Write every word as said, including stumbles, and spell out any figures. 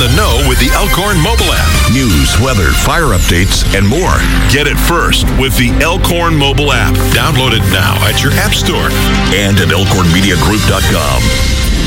the know with the Elkhorn mobile app. News, weather, fire updates, and more. Get it first with the Elkhorn mobile app. Download it now at your app store and at elkhorn media group dot com.